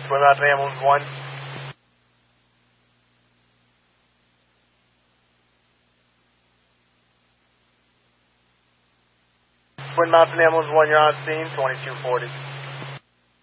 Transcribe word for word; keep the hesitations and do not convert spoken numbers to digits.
Twin Mountain Ambulance one. Twin Mountain Ambulance one, you're on scene, twenty-two forty.